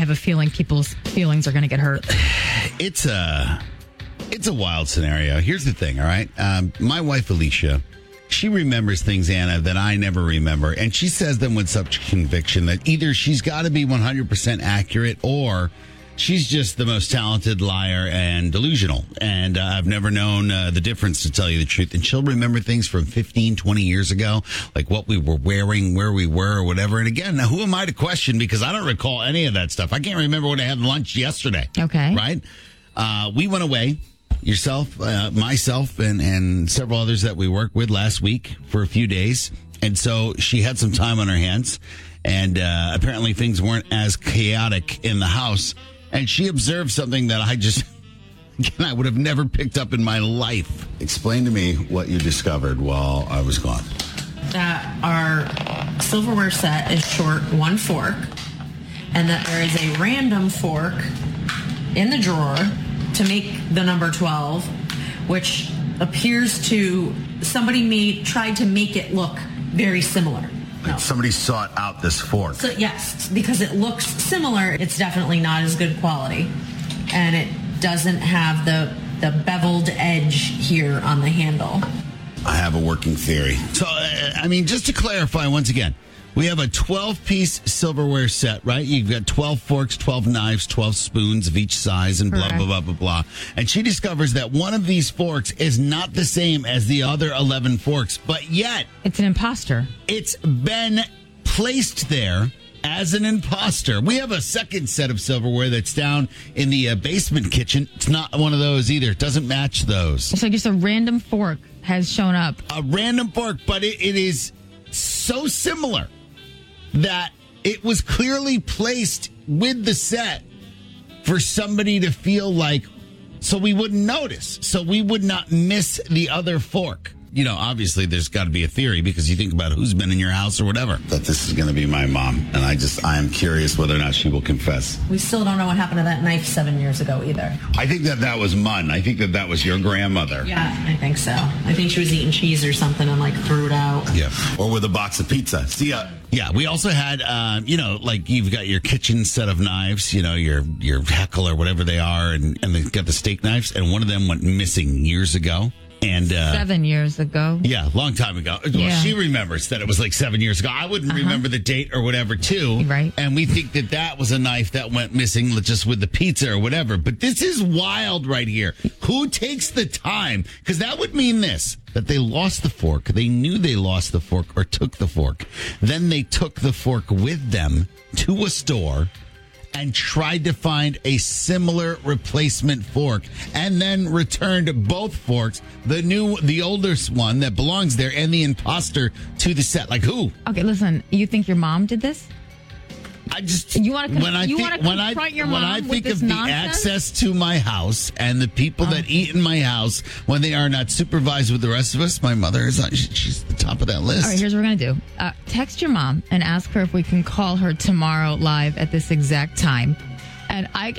have a feeling people's feelings are going to get hurt. It's a wild scenario. Here's the thing, all right? My wife, Alicia, she remembers things, Anna, that I never remember. And she says them with such conviction that either she's got to be 100% accurate or she's just the most talented liar and delusional. And I've never known the difference, to tell you the truth. And she'll remember things from 15, 20 years ago, like what we were wearing, where we were, or whatever. And again, now who am I to question? Because I don't recall any of that stuff. I can't remember when I had lunch yesterday. Okay. Right? We went away. Yourself, myself, and several others that we worked with last week for a few days. And so she had some time on her hands. And apparently things weren't as chaotic in the house. And she observed something that I would have never picked up in my life. Explain to me what you discovered while I was gone. That our silverware set is short one fork, and that there is a random fork in the drawer to make the number 12, which appears to tried to make it look very similar. Like somebody sought out this fork. So yes, because it looks similar, it's definitely not as good quality, and it doesn't have the beveled edge here on the handle. I have a working theory. So, just to clarify once again, we have a 12-piece silverware set, right? You've got 12 forks, 12 knives, 12 spoons of each size, and blah, blah, blah, blah, blah. And she discovers that one of these forks is not the same as the other 11 forks, but yet... It's an imposter. It's been placed there as an imposter. We have a second set of silverware that's down in the basement kitchen. It's not one of those either. It doesn't match those. So just a random fork has shown up. A random fork, but it is so similar that it was clearly placed with the set for somebody to feel like, so we wouldn't notice, so we would not miss the other fork. You know, obviously there's got to be a theory, because you think about who's been in your house or whatever, that this is going to be my mom. And I am curious whether or not she will confess. We still don't know what happened to that knife 7 years ago either. I think that was Mun. I think that was your grandmother. Yeah, I think so. I think she was eating cheese or something and threw it out. Yeah. Or with a box of pizza. See ya. Yeah, we also had, you've got your kitchen set of knives, your Heckle or whatever they are, and they've got the steak knives, and one of them went missing years ago. And 7 years ago. Yeah, long time ago. Well, yeah. She remembers that it was 7 years ago. I wouldn't remember the date or whatever, too. Right. And we think that was a knife that went missing just with the pizza or whatever. But this is wild right here. Who takes the time? Because that would mean that they lost the fork. They knew they lost the fork or took the fork. Then they took the fork with them to a store and tried to find a similar replacement fork, and then returned both forks, the oldest one that belongs there and the imposter, to the set. Like who? Okay, listen, you think your mom did this? You want to confront your mom when I think with this of the nonsense? access to my house and the people that eat in my house when they are not supervised with the rest of us, my mother is she's the top of that list. All right, here's what we're going to do. Text your mom and ask her if we can call her tomorrow live at this exact time. And I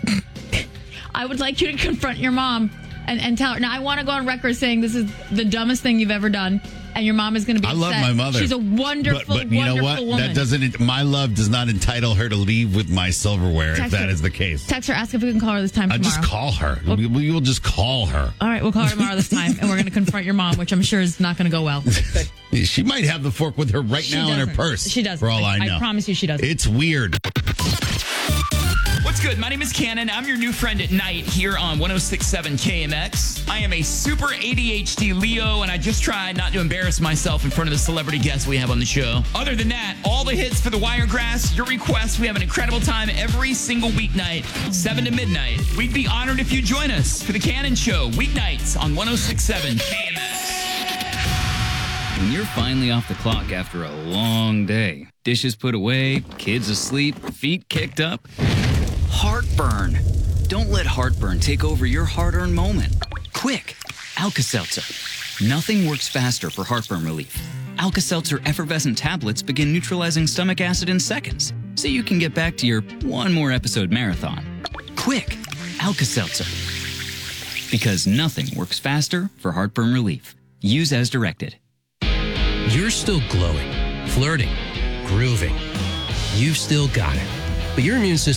would like you to confront your mom and tell her. Now, I want to go on record saying this is the dumbest thing you've ever done. And your mom is going to be upset. I love my mother. She's a wonderful, but you know what? woman. My love does not entitle her to leave with my silverware, if that is the case. Text her, ask if we can call her this time tomorrow. Just call her. We will just call her. All right, we'll call her tomorrow this time, and we're going to confront your mom, which I'm sure is not going to go well. She might have the fork with her now in her purse. She doesn't. For all I know. I promise you she doesn't. It's weird. What's good? My name is Cannon. I'm your new friend at night here on 106.7 KMX. I am a super ADHD Leo, and I just try not to embarrass myself in front of the celebrity guests we have on the show. Other than that, all the hits for the Wiregrass, your requests. We have an incredible time every single weeknight, 7 to midnight. We'd be honored if you join us for the Cannon Show, weeknights on 106.7 KMX. When you're finally off the clock after a long day, dishes put away, kids asleep, feet kicked up, heartburn. Don't let heartburn take over your hard-earned moment. Quick, Alka-Seltzer. Nothing works faster for heartburn relief. Alka-Seltzer effervescent tablets begin neutralizing stomach acid in seconds, so you can get back to your one more episode marathon. Quick, Alka-Seltzer. Because nothing works faster for heartburn relief. Use as directed. You're still glowing, flirting, grooving. You've still got it. But your immune system